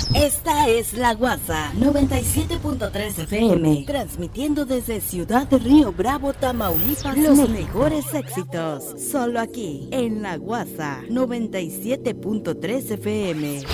Esta es La Guasa 97.3 FM, transmitiendo desde Ciudad de Río Bravo, Tamaulipas, los mejores éxitos, solo aquí en La Guasa 97.3 FM.